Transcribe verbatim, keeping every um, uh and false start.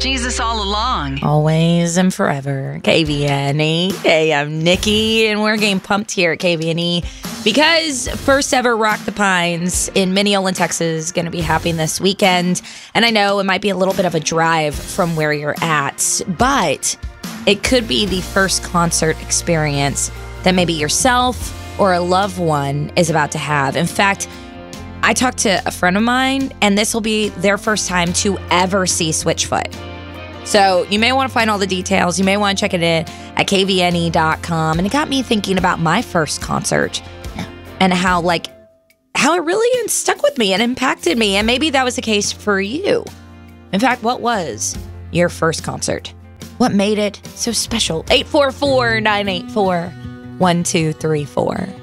Jesus all along. Always and forever. K V N E. Hey, I'm Nikki, and we're getting pumped here at K V N E because first ever Rock the Pines in Mineola, Texas is going to be happening this weekend. And I know it might be a little bit of a drive from where you're at, but it could be the first concert experience that maybe yourself or a loved one is about to have. In fact, I talked to a friend of mine, and this will be their first time to ever see Switchfoot. So you may want to find all the details. You may want to check it in at K V N E dot com. And it got me thinking about my first concert and how, like, how it really stuck with me and impacted me. And maybe that was the case for you. In fact, what was your first concert? What made it so special? eight four four, nine eight four, one two three four.